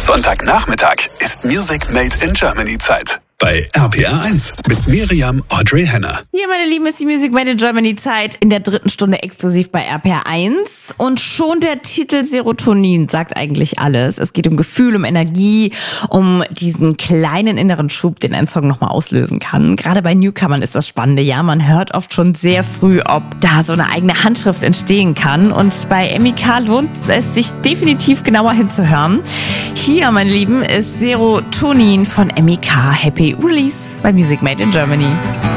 Sonntagnachmittag ist Music Made in Germany Zeit. Bei RPR 1 mit Miriam Audrey Henner. Hier, meine Lieben, ist die Music Made in Germany Zeit in der 3. Stunde exklusiv bei RPR 1. Und schon der Titel Serotonin sagt eigentlich alles. Es geht um Gefühl, um Energie, um diesen kleinen inneren Schub, den ein Song nochmal auslösen kann. Gerade bei Newcomern ist das Spannende, ja. Man hört oft schon sehr früh, ob da so eine eigene Handschrift entstehen kann. Und bei MEK lohnt es sich definitiv genauer hinzuhören. Hier, meine Lieben, ist Serotonin von MEK. Happy Release bei Music Made in Germany.